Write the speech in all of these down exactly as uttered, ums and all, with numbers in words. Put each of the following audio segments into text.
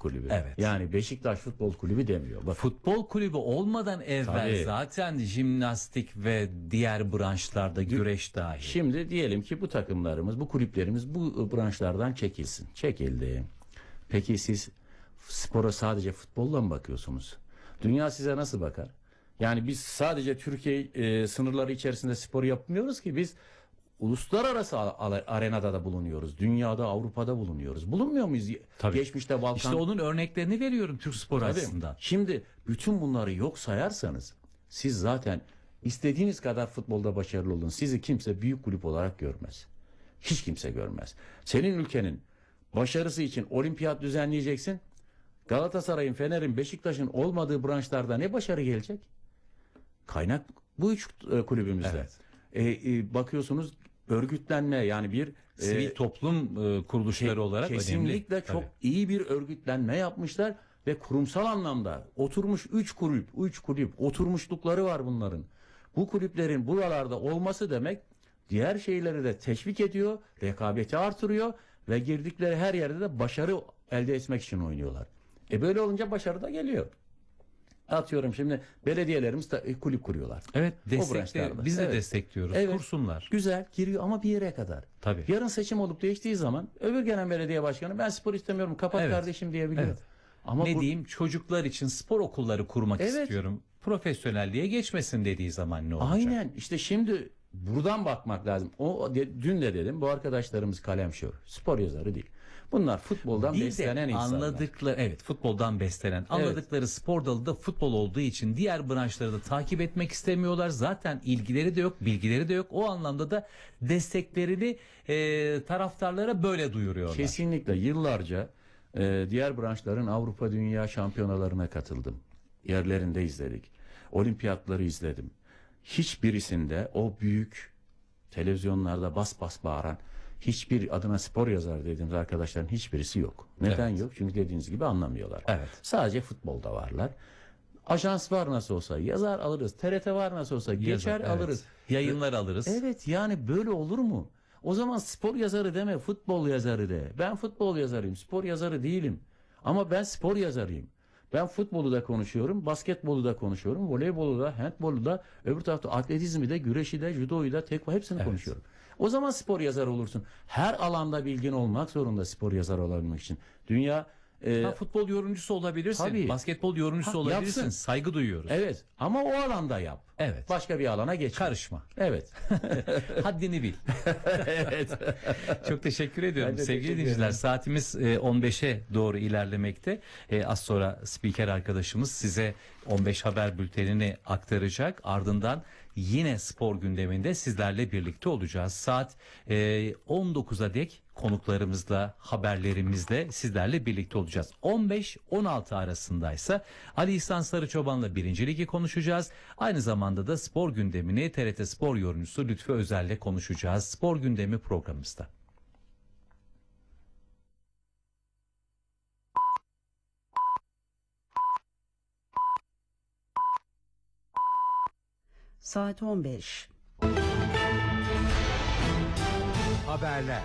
kulübü. Evet. Yani Beşiktaş Futbol Kulübü demiyor. Bak, Futbol kulübü olmadan evvel Tabii. zaten jimnastik ve diğer branşlarda güreş dahil. Şimdi diyelim ki bu takımlarımız, bu kulüplerimiz bu branşlardan çekilsin. Çekildi. Peki siz spora sadece futbolla mı bakıyorsunuz? Dünya size nasıl bakar? Yani biz sadece Türkiye e, sınırları içerisinde spor yapmıyoruz ki, biz uluslararası arenada da bulunuyoruz. Dünyada, Avrupa'da bulunuyoruz. Bulunmuyor muyuz? Tabii. Geçmişte Balkan... İşte onun örneklerini veriyorum Türk sporu Tabii. açısından. Şimdi bütün bunları yok sayarsanız siz zaten istediğiniz kadar futbolda başarılı olun, sizi kimse büyük kulüp olarak görmez. Hiç kimse görmez. Senin ülkenin başarısı için olimpiyat düzenleyeceksin. Galatasaray'ın, Fener'in, Beşiktaş'ın olmadığı branşlarda ne başarı gelecek? Kaynak bu üç e, kulübümüzde. Evet. E, e, bakıyorsunuz örgütlenme, yani bir Sivil e, toplum e, kuruluşları Ke- olarak kesinlikle önemli. çok Tabii. iyi bir örgütlenme yapmışlar ve kurumsal anlamda oturmuş üç kulüp, üç kulüp oturmuşlukları var bunların. Bu kulüplerin buralarda olması demek diğer şeyleri de teşvik ediyor, rekabeti artırıyor ve girdikleri her yerde de başarı elde etmek için oynuyorlar. E böyle olunca başarı da geliyor. Atıyorum şimdi belediyelerimiz de kulüp kuruyorlar. Evet, O destekle, branşlarda. biz de Evet. destekliyoruz. Evet. Kursunlar. Güzel giriyor ama bir yere kadar. Tabii. Yarın seçim olup değiştiği zaman öbür gelen belediye başkanı ben spor istemiyorum, kapat Evet. kardeşim diyebiliyor. Evet. Ama ne bu, diyeyim, çocuklar için spor okulları kurmak Evet. istiyorum. Profesyonelliğe geçmesin dediği zaman ne olacak? aynen işte şimdi buradan bakmak lazım. O de, dün de dedim, bu arkadaşlarımız kalemşör, spor yazarı değil. Bunlar futboldan Bir beslenen de insanlar. anladıkları, evet, futboldan beslenen, anladıkları spor dalı da futbol olduğu için diğer branşları da takip etmek istemiyorlar. Zaten ilgileri de yok, bilgileri de yok. O anlamda da desteklerini e, taraftarlara böyle duyuruyorlar. Kesinlikle yıllarca e, diğer branşların Avrupa Dünya şampiyonalarına katıldım. Yerlerinde izledik. Olimpiyatları izledim. Hiçbirisinde o büyük televizyonlarda bas bas bağıran, hiçbir adına spor yazarı dediğimiz arkadaşların hiçbirisi yok. Neden Evet. yok? Çünkü dediğiniz gibi anlamıyorlar. Evet. Sadece futbolda varlar. Ajans var nasıl olsa yazar alırız. T R T var nasıl olsa geçer Yazar, evet. alırız. Yayınlar alırız. Evet, yani böyle olur mu? O zaman spor yazarı deme, futbol yazarı de. Ben futbol yazarıyım, spor yazarı değilim. Ama ben spor yazarıyım. Ben futbolu da konuşuyorum, basketbolu da konuşuyorum, voleybolu da, handbolu da, öbür tarafta atletizmi de, güreşi de, judoyu da, tekva hepsini Evet. konuşuyorum. O zaman spor yazarı olursun. Her alanda bilgin olmak zorunda spor yazarı olabilmek için. Dünya e, Ha, futbol yorumcusu olabilirsin. Tabii. Basketbol yorumcusu Ha, olabilirsin. yapsın. Saygı duyuyoruz. evet, ama o alanda yap. Evet. Başka bir alana geç. Karışma. Evet. Haddini bil. evet. Çok teşekkür ediyorum Ben de sevgili teşekkür dinleyiciler. ederim. Saatimiz e, on beşe doğru ilerlemekte. E, az sonra spiker arkadaşımız size on beş haber bültenini aktaracak. Ardından yine spor gündeminde sizlerle birlikte olacağız. Saat e, on dokuza dek konuklarımızla, haberlerimizle sizlerle birlikte olacağız. on beş on altı arasındaysa Ali İhsan Sarıçoban'la birinci ligi konuşacağız. Aynı zamanda da spor gündemini T R T Spor yorumcusu Lütfü Özel'le konuşacağız. Spor gündemi programımızda. Saat on beş. Haberler.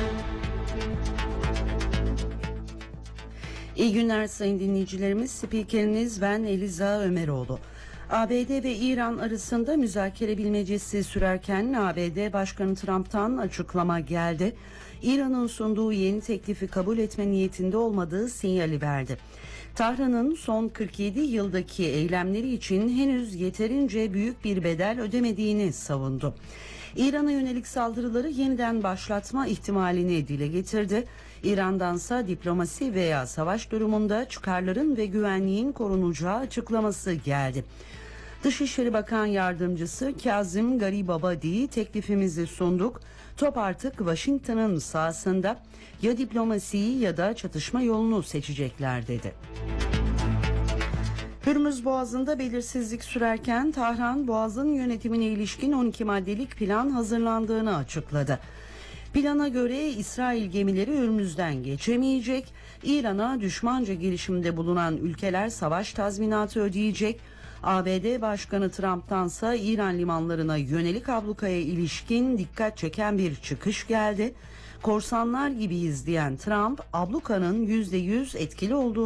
İyi günler sayın dinleyicilerimiz. Spikeriniz ben Eliza Ömeroğlu. A B D ve İran arasında müzakere bilmecesi sürerken A B D Başkanı Trump'tan açıklama geldi. İran'ın sunduğu yeni teklifi kabul etme niyetinde olmadığı sinyali verdi. Tahran'ın son kırk yedi yıldaki eylemleri için henüz yeterince büyük bir bedel ödemediğini savundu. İran'a yönelik saldırıları yeniden başlatma ihtimalini dile getirdi. İran'dansa diplomasi veya savaş durumunda çıkarların ve güvenliğin korunacağı açıklaması geldi. Dışişleri Bakan Yardımcısı Kazım Garibabadi teklifimizi sunduk. Top artık Washington'ın sahasında, ya diplomasiyi ya da çatışma yolunu seçecekler dedi. Hürmüz Boğazı'nda belirsizlik sürerken Tahran Boğaz'ın yönetimine ilişkin on iki maddelik plan hazırlandığını açıkladı. Plana göre İsrail gemileri Hürmüz'den geçemeyecek, İran'a düşmanca girişimde bulunan ülkeler savaş tazminatı ödeyecek, A B D Başkanı Trump'tansa İran limanlarına yönelik ablukaya ilişkin dikkat çeken bir çıkış geldi. Korsanlar gibiyiz diyen Trump, ablukanın yüzde yüz etkili olduğunu